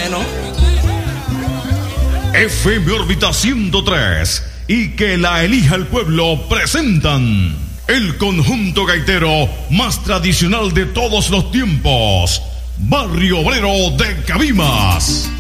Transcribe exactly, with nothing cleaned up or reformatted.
bueno. F M órbita ciento tres y Que la elija el pueblo presentan el conjunto gaitero más tradicional de todos los tiempos, Barrio Obrero de Cabimas.